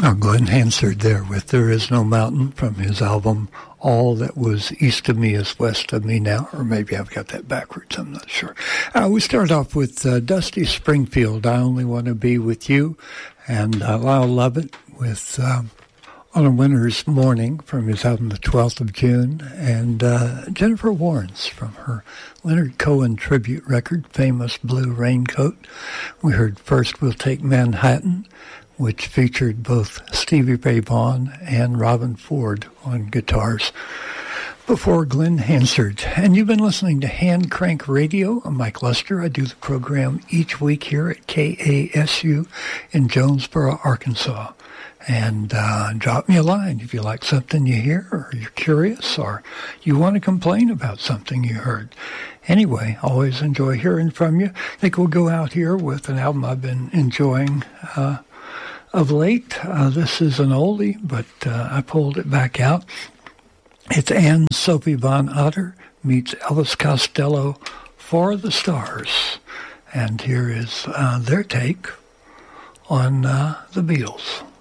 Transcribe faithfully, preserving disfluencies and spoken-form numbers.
Oh, Glenn Hansard there with There Is No Mountain from his album All That Was East of Me Is West of Me Now, or maybe I've got that backwards, I'm not sure. Uh, we start off with uh, Dusty Springfield, I Only Want to Be With You, and uh, Lyle Lovett with um, On a Winter's Morning from his album The twelfth of June, and uh, Jennifer Warnes from her Leonard Cohen tribute record, Famous Blue Raincoat. We heard First We'll Take Manhattan, which featured both Stevie Ray Vaughan and Robin Ford on guitars, before Glenn Hansard. And you've been listening to Hand Crank Radio. I'm Mike Lester. I do the program each week here at K A S U in Jonesboro, Arkansas. And uh, drop me a line if you like something you hear, or you're curious, or you want to complain about something you heard. Anyway, always enjoy hearing from you. I think we'll go out here with an album I've been enjoying uh of late. Uh, this is an oldie, but uh, I pulled it back out. It's Anne Sophie Von Otter meets Elvis Costello for the Stars. And here is uh, their take on uh, the Beatles.